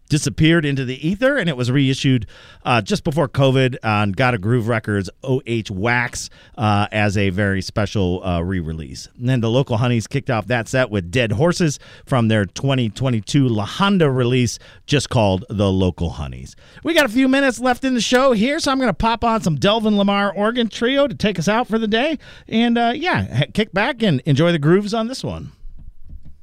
disappeared into the ether, and it was reissued just before COVID on Gotta Groove Records OH Wax as a very special re-release. And then the Local Honeys kicked off that set with Dead Horses from their 2022 La Honda release, just called The Local Honeys. We got a few minutes left in the show here, so I'm going to pop on some Delvin Lamar Organ Trio to take us out for the day. And kick back and enjoy the grooves on this one.